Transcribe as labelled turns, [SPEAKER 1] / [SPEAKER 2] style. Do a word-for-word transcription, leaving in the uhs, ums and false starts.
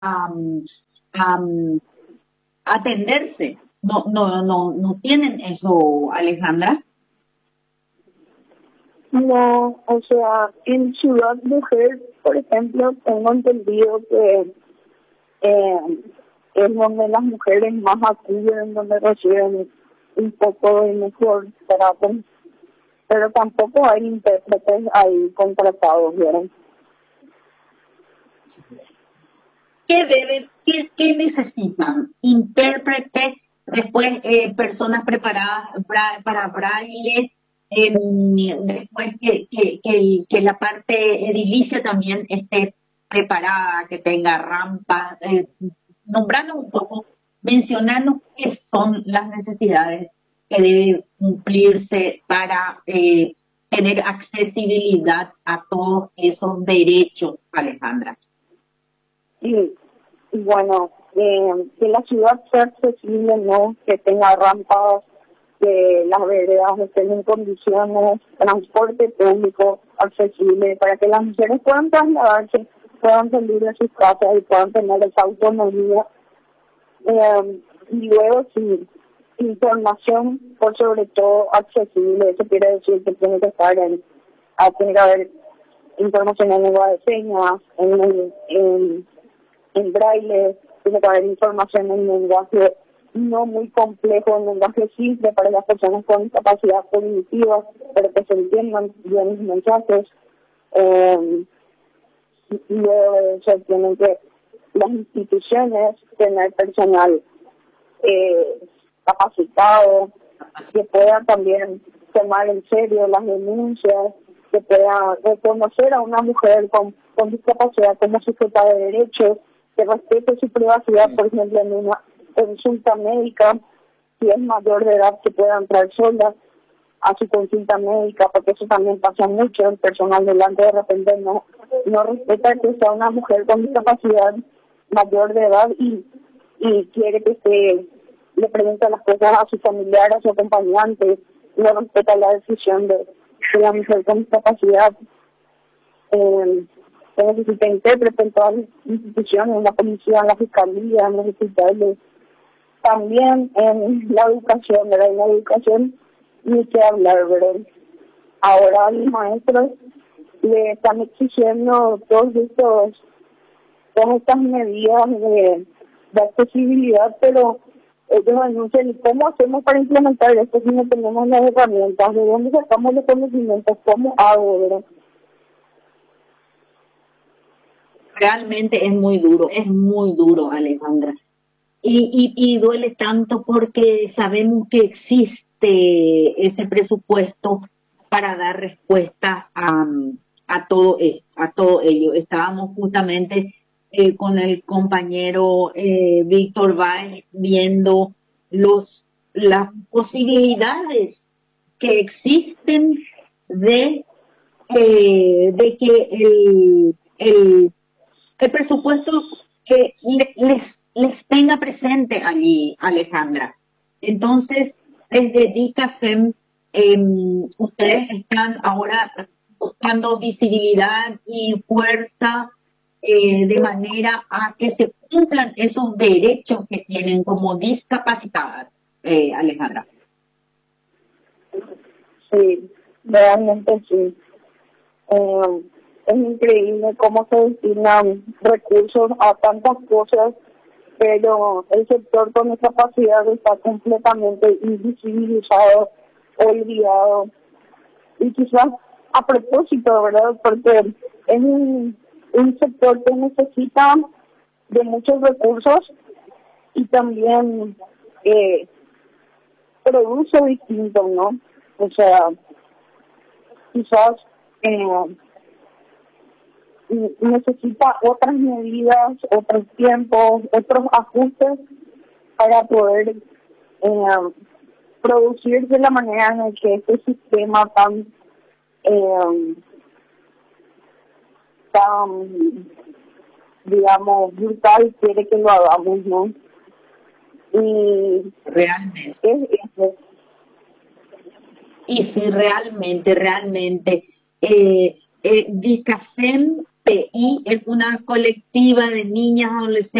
[SPEAKER 1] a, a, a atenderse. No, no, no, no tienen eso, Alejandra.
[SPEAKER 2] No, o sea, en Ciudad Mujer, por ejemplo, tengo entendido que eh, es donde las mujeres más acuden, donde reciben un poco de mejor trato, pero tampoco hay intérpretes ahí contratados, ¿verdad?
[SPEAKER 1] ¿Qué deben, qué, qué necesitan? Intérpretes, después eh, personas preparadas para, para braille, eh, después que, que, que, que la parte edilicia también esté preparada, que tenga rampas, eh, nombrando un poco, mencionando qué son las necesidades que deben cumplirse para eh, tener accesibilidad a todos esos derechos, Alejandra.
[SPEAKER 2] Y, y bueno, eh, que la ciudad sea accesible, ¿no? Que tenga rampas, que las veredas estén en condiciones, transporte público accesible, para que las mujeres puedan trasladarse, puedan salir de sus casas y puedan tener esa autonomía. Eh, y luego, sí, información, por sobre todo, accesible. Eso quiere decir que tiene que estar en, ah, tiene que haber información en lengua de señas, en, en, en braille, tiene que haber información en lenguaje no muy complejo, en lenguaje simple para las personas con discapacidad cognitiva, pero que se entiendan bien los mensajes. Eh, y luego de eso tienen que las instituciones tener personal eh, capacitado, que pueda también tomar en serio las denuncias, que pueda reconocer a una mujer con, con discapacidad como sujeta de derechos, que respete su privacidad, por ejemplo, en una consulta médica, si es mayor de edad, que pueda entrar sola a su consulta médica, porque eso también pasa mucho, el personal delante de repente no, no respeta que sea una mujer con discapacidad mayor de edad y, y quiere que se le pregunte las cosas a su familiar, a su acompañante, no respeta la decisión de, de la mujer con discapacidad. Eh, se necesita intérprete en todas las instituciones, en la policía, en la fiscalía, en los hospitales. También en la educación, ¿verdad? En la educación ni que hablar, ¿verdad? Ahora los maestros le están exigiendo todos estos, todas estas medidas de, de accesibilidad, pero ellos anuncian cómo hacemos para implementar esto si no tenemos las herramientas, de dónde sacamos los conocimientos, cómo hago, ¿verdad?
[SPEAKER 1] Realmente es muy duro, es muy duro, Alejandra. Y, y, y duele tanto porque sabemos que existe ese presupuesto para dar respuesta a, a todo a todo ello. Estábamos justamente eh, con el compañero eh, Víctor Báez viendo los las posibilidades que existen de eh, de que el el, el presupuesto que le, les les tenga presente allí, Alejandra. Entonces, desde DICAFEM, eh, ustedes están ahora buscando visibilidad y fuerza eh, de manera a que se cumplan esos derechos que tienen como discapacitadas, eh, Alejandra.
[SPEAKER 2] Sí, realmente sí. Eh, es increíble cómo se destinan recursos a tantas cosas, pero el sector con discapacidad está completamente invisibilizado, olvidado, y quizás a propósito, ¿verdad? Porque es un, un sector que necesita de muchos recursos y también eh, produce distinto, ¿no? O sea, quizás eh, necesita otras medidas, otros tiempos, otros ajustes para poder eh, producir de la manera en que este sistema tan eh, tan digamos brutal quiere que lo hagamos, ¿no? Y
[SPEAKER 1] realmente
[SPEAKER 2] es eso.
[SPEAKER 1] Y sí, realmente, realmente, eh, eh, DICAFEM P I es una colectiva de niñas, adolescentes,